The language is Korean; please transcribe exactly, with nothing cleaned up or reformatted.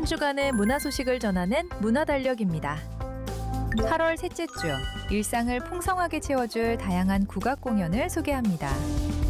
주간의 문화 소식을 전하는 문화달력입니다. 팔월 셋째 주, 일상을 풍성하게 채워줄 다양한 국악 공연을 소개합니다.